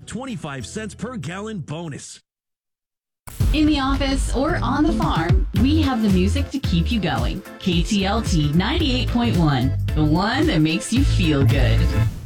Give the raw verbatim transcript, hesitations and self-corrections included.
twenty-five cents per gallon bonus. In the office or on the farm, we have the music to keep you going. K T L T ninety-eight point one, the one that makes you feel good.